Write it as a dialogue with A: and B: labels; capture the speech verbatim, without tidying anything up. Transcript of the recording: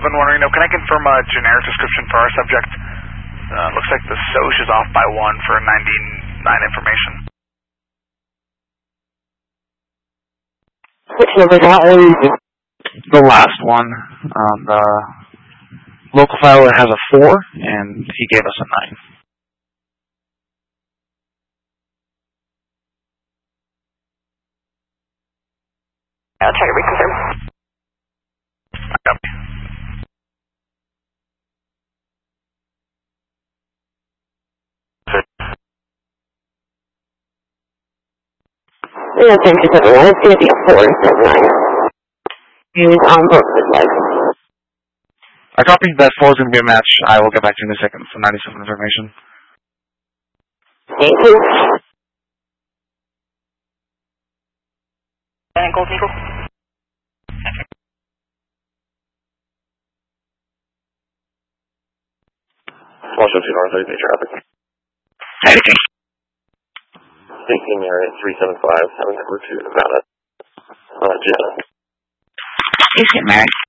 A: seven one Reno. Can I confirm a generic description for our subject? Uh, looks like the S O C is off by one for ninety-nine information.
B: Which number that one? The last one. Um, the local file has a four, and he gave us a nine.
C: I'll try to reconfirm.
A: Copy.
C: Yeah, thank you, everyone. It's going to be a four instead of nine. He's on both of his legs.
B: I copy. That four is going to be a match. I will get back to you in a second for ninety-seven information.
C: Thank you.
D: And Gold Eagle.
E: Washington North, I think traffic. Thinking you're at three seven five, having number two, Nevada. Uh, Jenna.
F: Is it Mary?